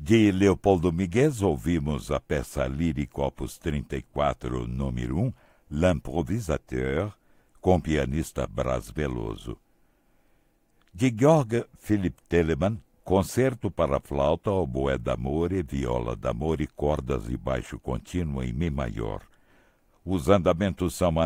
De Leopoldo Miguel, ouvimos a peça lírica opus 34, número 1, L'Improvisateur, com o pianista Brás Veloso. De Georg Philipp Telemann, concerto para flauta, oboé d'amore, viola d'amore e cordas de baixo contínuo em Mi maior. Os andamentos são